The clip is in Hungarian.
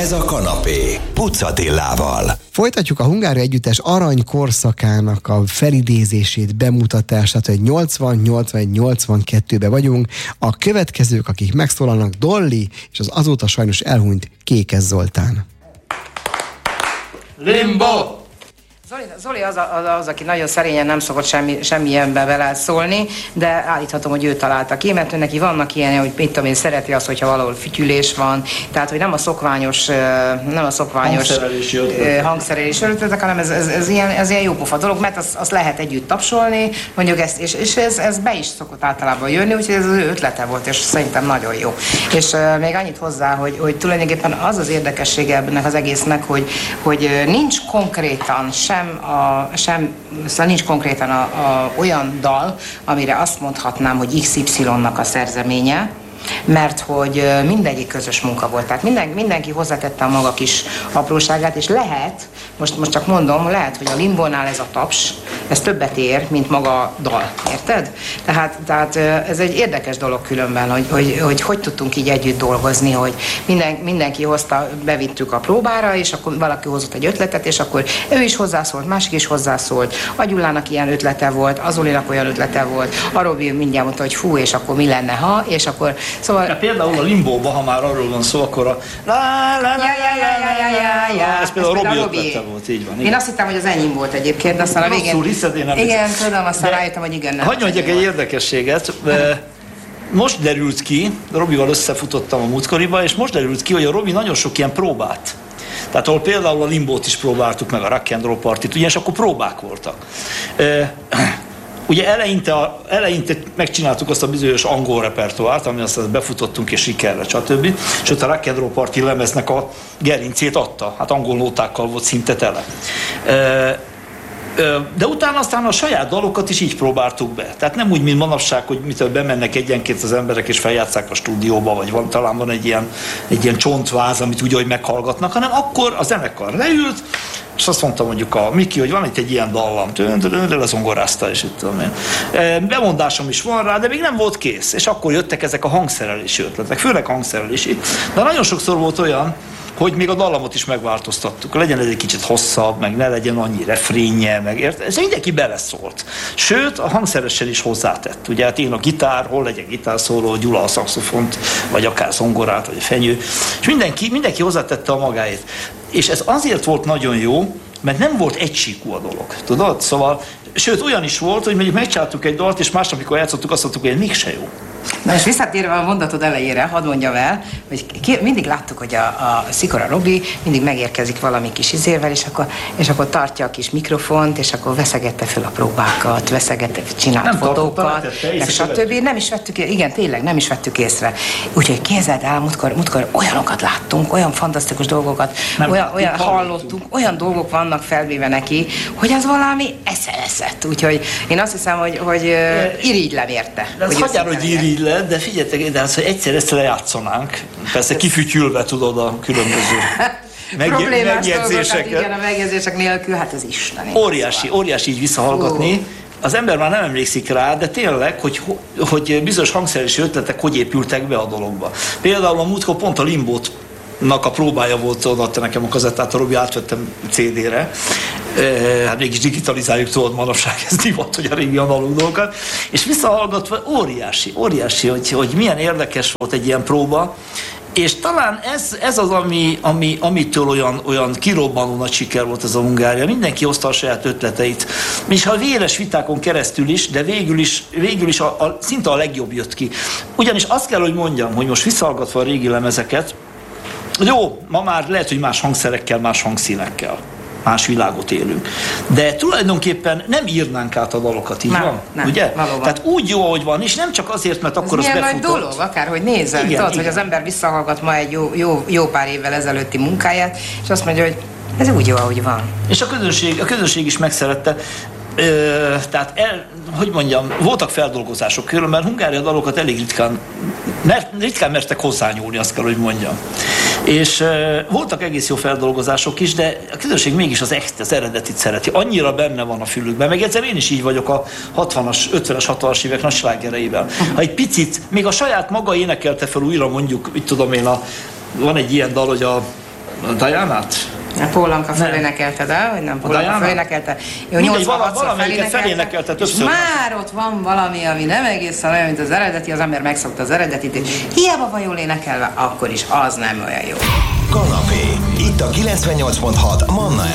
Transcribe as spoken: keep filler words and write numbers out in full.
Ez a kanapé Puc Attilával. Folytatjuk a Hungária Együttes arany korszakának a felidézését, bemutatását, hogy nyolcvan, nyolcvanegy, nyolcvankettőben vagyunk. A következők, akik megszólalnak, Dolly és az azóta sajnos elhunyt Kékes Zoltán. Limbo! Zoli, Zoli az, az, az, aki nagyon szerényen nem szokott semmi, semmilyenbe vele szólni, de állíthatom, hogy ő találta ki, mert ő neki vannak ilyen, hogy mit tudom én, szereti azt, hogyha valahol fütyülés van, tehát, hogy nem a szokványos, nem a szokványos hangszerelési ötletek, hanem ez, ez, ez, ilyen, ez ilyen jópofa dolog, mert azt az lehet együtt tapsolni, mondjuk ezt, és, és ez, ez be is szokott általában jönni, úgyhogy ez az ő ötlete volt, és szerintem nagyon jó. És uh, még annyit hozzá, hogy, hogy tulajdonképpen az az érdekessége ennek az egésznek, hogy, hogy nincs konkrétan sem A, sem, szóval nincs konkrétan a, a, olyan dal, amire azt mondhatnám, hogy iksz ipszilonnak a szerzeménye, mert hogy mindegyik közös munka volt. Tehát minden, mindenki hozzátette a maga kis apróságát, és lehet, most, most csak mondom, lehet, hogy a Limbónál ez a taps, ez többet ér, mint maga a dal. Érted? Tehát, tehát ez egy érdekes dolog különben, hogy hogy, hogy, hogy tudtunk így együtt dolgozni, hogy minden, mindenki hozta, bevittük a próbára, és akkor valaki hozott egy ötletet, és akkor ő is hozzászólt, másik is hozzászólt. A Gyulának ilyen ötlete volt, az Zolinak olyan ötlete volt, a Robi mindjárt mondta, hogy fú, és akkor mi lenne, ha, és akkor szóval... Ja, például a Limbóban, ha már arról van szó, akkor a la la la la ez például a Robi ötlete volt, így van. Én azt hittem, hogy az enyém volt egyébként, de aztán a végén... Rosszul hiszed, én nem igen, tudom, aztán rájöttem, hogy igen, nem. Hagyj mondjak egy érdekességet. Most derült ki, Robival összefutottam a múltkoriba, és most derült ki, hogy a Robi nagyon sok ilyen próbát. Tehát ahol például a Limbót is próbáltuk, meg a Rock and Roll Party-t, ugyanis akkor próbák voltak. Ugye eleinte, a, eleinte megcsináltuk azt a bizonyos angol repertoárt, ami aztán befutottunk és sikerre, stb. És ott a Rock and Roll Party lemeznek a gerincét adta, hát angol nótákkal volt szinte tele. De utána aztán a saját dalokat is így próbáltuk be. Tehát nem úgy, mint manapság, hogy mitől bemennek egyenként az emberek és feljátsszák a stúdióba, vagy van, talán van egy ilyen, egy ilyen csontváz, amit úgy, hogy meghallgatnak, hanem akkor a zenekar leült, és azt mondta mondjuk a Miki, hogy van itt egy ilyen dallam, lezongorázta, és itt tudom én. Bemondásom is van rá, de még nem volt kész. És akkor jöttek ezek a hangszerelési ötletek, főleg hangszerelési. De nagyon sokszor volt olyan, hogy még a dallamot is megváltoztattuk. Legyen ez egy kicsit hosszabb, meg ne legyen annyi refrénje, meg ért. Ez mindenki beleszólt. Sőt, a hangszeresen is hozzátett. Ugye hát én a gitár, hol legyen gitárszóló, Gyula a szaxofont, vagy akár zongorát, vagy a fenyő. És mindenki, mindenki hozzátette a magáét. És ez azért volt nagyon jó, mert nem volt egysíkú a dolog. Tudod? Szóval, sőt, olyan is volt, hogy mondjuk megcsináltuk egy dalt, és másnap, amikor játszottuk, azt mondtuk, hogy ez mégse jó. Na és visszatérve a mondatod elejére, hadd mondjam el, hogy ki, mindig láttuk, hogy a, a Szikora Robi mindig megérkezik valami kis izével, és akkor, és akkor tartja a kis mikrofont, és akkor veszegette fel a próbákat, veszegette, csinált nem fotókat, meg stb. Nem is vettük, igen, tényleg nem is vettük észre. Úgyhogy képzeld el, múltkor, múltkor olyanokat láttunk, olyan fantasztikus dolgokat, nem, olyan, olyan hallottunk, olyan dolgok vannak felvéve neki, hogy az valami eszeveszett. Úgyhogy én azt hiszem, hogy, hogy irigylem érte. De az hagyjál, hogy irigylem, de figyeljetek, de az, hogy egyszer ezt lejátszanánk, persze kifütyülve tudod a különböző Meg, megjegyzéseket. Igen, a megjegyzések nélkül, hát ez isteni. Óriási, óriási így visszahallgatni. Uh. Az ember már nem emlékszik rá, de tényleg, hogy, hogy bizonyos hangszerési ötletek hogy épültek be a dologba. Például a múltkor pont a Limbót a próbája volt, odaadta nekem a kazettát, a Robi, átvettem cé dére. Hát mégis digitalizáljuk, tudod, manapság ez divat, hogy a régi analóg dolgokat. És visszahallgatva óriási, óriási, hogy, hogy milyen érdekes volt egy ilyen próba. És talán ez, ez az, ami, ami, amitől olyan, olyan kirobbanó nagy siker volt ez a Hungária. Mindenki hozta a saját ötleteit. És ha véres vitákon keresztül is, de végül is, végül is a, a, szinte a legjobb jött ki. Ugyanis azt kell, hogy mondjam, hogy most visszahallgatva a régi lemezeket, jó, ma már lehet, hogy más hangszerekkel, más hangszínekkel, más világot élünk. De tulajdonképpen nem írnánk át a dalokat, így nem, van? Nem, ugye? Valóban. Tehát úgy jó, ahogy van, és nem csak azért, mert akkor ez az befutott. Ez milyen nagy dolog, akárhogy nézem. Igen, tudod, igen. hogy az ember visszahallgat ma egy jó, jó, jó pár évvel ezelőtti munkáját, és azt mondja, hogy ez úgy jó, ahogy van. És a közönség, a közönség is megszerette. Ö, tehát el, hogy mondjam, voltak feldolgozások körül, mert Hungária dalokat elég ritkán, mert, ritkán mertek hozzányúlni, azt kell, hogy mondjam. És ö, voltak egész jó feldolgozások is, de a közönség mégis az echt, az eredetit szereti. Annyira benne van a fülükben, meg egyszer én is így vagyok a hatvanas, ötvenes, hatvanas évek nagy slágereivel. Ha egy picit, még a saját maga énekelte fel újra, mondjuk, mit tudom én, a, van egy ilyen dal, hogy a A Dianát? A Pólanka felénekelte, de vagy nem Pólanka felénekelte. Jó, nyolcvanhatszor felénekelte, és már ott van valami, ami nem egészen olyan, mint az eredeti, az ember megszokta az eredetit, és hiába van jól énekelve, akkor is az nem olyan jó. Kanapé. Itt a kilencvennyolc pont hat Manna